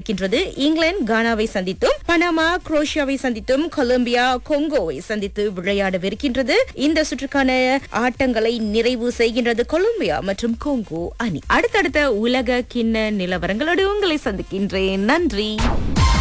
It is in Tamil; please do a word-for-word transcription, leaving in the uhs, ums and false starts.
இருக்கின்றது. இங்கிலாந்து கானாவை சந்தித்தும், பனாமா குரோஷியாவை சந்தித்தும், கொலம்பியா கொங்கோவை சந்தித்து விளையாடவிருக்கின்றது. இந்த சுற்றுக்கான ஆட்டங்களை நிறைவு செய்கின்றது கொலம்பியா மற்றும் கொங்கோ அணி. அடுத்தடுத்த உலக கிண்ண நிலவரங்களோடு உங்களை சந்திக்கின்றேன். நன்றி.